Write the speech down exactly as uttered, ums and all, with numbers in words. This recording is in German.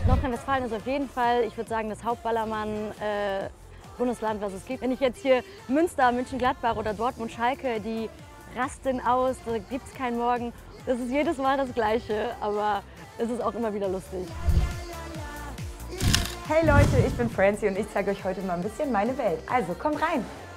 Nordrhein-Westfalen ist auf jeden Fall, ich würde sagen, das Hauptballermann-Bundesland, was es gibt. Wenn ich jetzt hier Münster, Mönchengladbach oder Dortmund, Schalke, die rasten aus, da gibt es keinen Morgen. Das ist jedes Mal das Gleiche, aber es ist auch immer wieder lustig. Hey Leute, ich bin Francie und ich zeige euch heute mal ein bisschen meine Welt. Also, kommt rein!